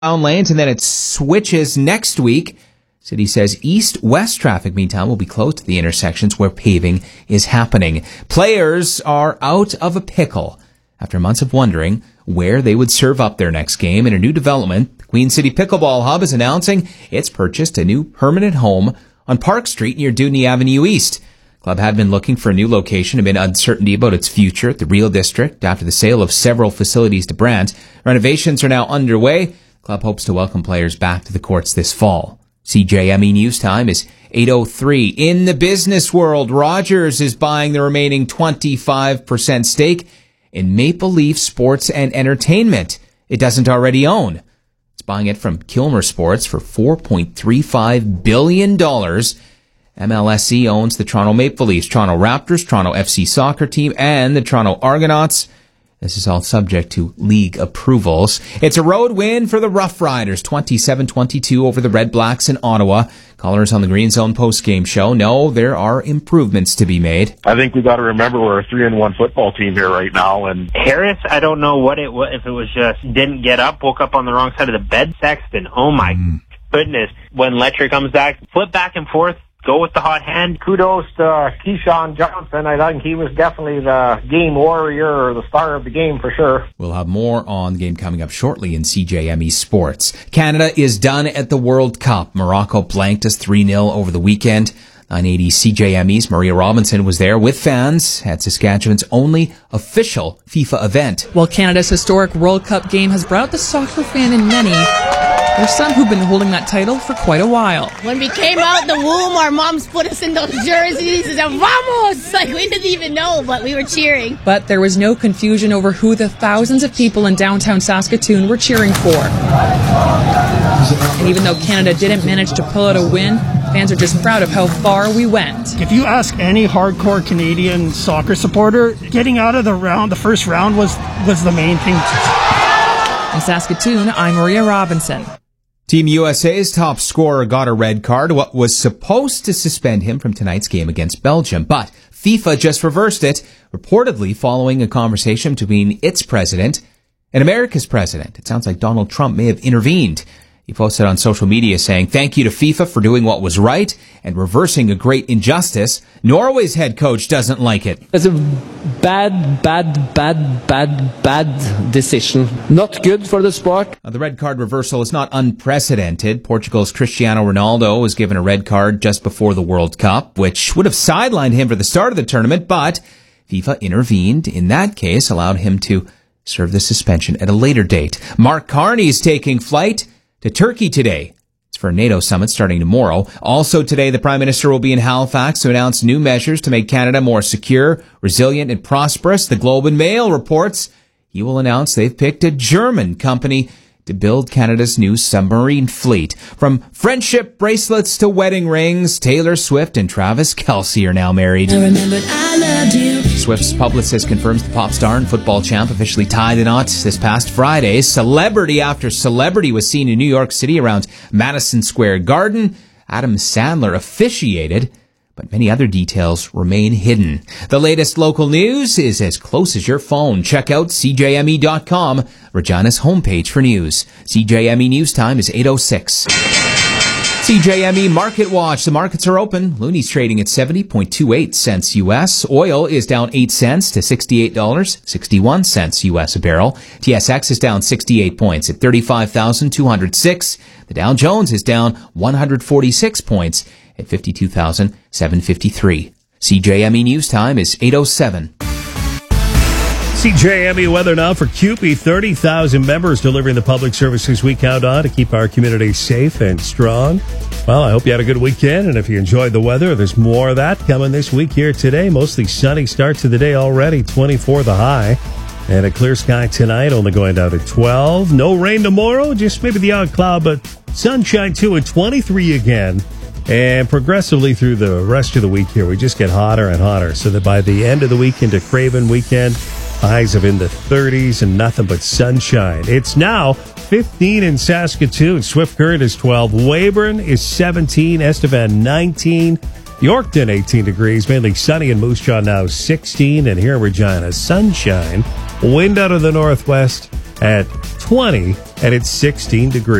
lanes, and then it switches next week. City says east-west traffic, meantime, will be closed to the intersections where paving is happening. Players are out of a pickle after months of wondering where they would serve up their next game. In a new development, the Queen City Pickleball Hub is announcing it's purchased a new permanent home on Park Street near Dewdney Avenue East. Club had been looking for a new location amid uncertainty about its future at the Real District after the sale of several facilities to Brandt. Renovations are now underway. Club hopes to welcome players back to the courts this fall. CJME News Time is 8:03. In the business world, Rogers is buying the remaining 25% stake in Maple Leaf Sports and Entertainment it doesn't already own. It's buying it from Kilmer Sports for $4.35 billion. MLSE owns the Toronto Maple Leafs, Toronto Raptors, Toronto FC soccer team, and the Toronto Argonauts. This is all subject to league approvals. It's a road win for the Rough Riders, 27-22 over the Red Blacks in Ottawa. Callers on the Green Zone postgame show know there are improvements to be made. I think we got to remember we're a 3-1 football team here right now. And Harris, I don't know what it was, if it was just didn't get up, woke up on the wrong side of the bed. Sexton, oh my goodness. When Letcher comes back, flip back and forth. Go with the hot hand. Kudos to Keyshawn Johnson. I think he was definitely the game warrior or the star of the game for sure. We'll have more on the game coming up shortly in CJME Sports. Canada is done at the World Cup. Morocco blanked us 3-0 over the weekend. 980 CJME's Maria Robinson was there with fans at Saskatchewan's only official FIFA event. While Canada's historic World Cup game has brought out the soccer fan in many, there's some who've been holding that title for quite a while. When we came out the womb, our moms put us in those jerseys and said, "Vamos!" Like, we didn't even know, but we were cheering. But there was no confusion over who the thousands of people in downtown Saskatoon were cheering for. And even though Canada didn't manage to pull out a win, fans are just proud of how far we went. If you ask any hardcore Canadian soccer supporter, getting out of the first round was the main thing. In Saskatoon, I'm Maria Robinson. Team USA's top scorer got a red card, what was supposed to suspend him from tonight's game against Belgium. But FIFA just reversed it, reportedly following a conversation between its president and America's president. It sounds like Donald Trump may have intervened. He posted on social media saying, "Thank you to FIFA for doing what was right and reversing a great injustice. Norway's head coach doesn't like it." It's a bad decision. Not good for the sport. The red card reversal is not unprecedented. Portugal's Cristiano Ronaldo was given a red card just before the World Cup, which would have sidelined him for the start of the tournament, but FIFA intervened. In that case, allowed him to serve the suspension at a later date. Mark Carney is taking flight to Turkey today. It's for a NATO summit starting tomorrow. Also today, the Prime Minister will be in Halifax to announce new measures to make Canada more secure, resilient, and prosperous. The Globe and Mail reports he will announce they've picked a German company to build Canada's new submarine fleet. From friendship bracelets to wedding rings, Taylor Swift and Travis Kelce are now married. I remembered I loved you. Swift's publicist confirms the pop star and football champ officially tied the knot this past Friday. Celebrity after celebrity was seen in New York City around Madison Square Garden. Adam Sandler officiated, but many other details remain hidden. The latest local news is as close as your phone. Check out CJME.com, Regina's homepage for news. CJME News Time is 8:06. CJME Market Watch. The markets are open. Looney's trading at 70.28 cents U.S. Oil is down 8 cents to $68.61 U.S. a barrel. TSX is down 68 points at 35,206. The Dow Jones is down 146 points at 52,753. CJME News Time is 8:07. CJME weather now for CUPE. 30,000 members delivering the Public Services Week countdown to keep our community safe and strong. Well, I hope you had a good weekend, and if you enjoyed the weather, there's more of that coming this week here today. Mostly sunny start to the day already, 24 the high. And a clear sky tonight, only going down to 12. No rain tomorrow, just maybe the odd cloud, but sunshine too at 23 again. And progressively through the rest of the week here, we just get hotter and hotter, so that by the end of the week into Craven weekend, highs of in the 30s and nothing but sunshine. It's now 15 in Saskatoon. Swift Current is 12. Weyburn is 17. Estevan 19. Yorkton 18 degrees. Mainly sunny in Moose Jaw now 16. And here in Regina, sunshine. Wind out of the northwest at 20. and it's 16 degrees.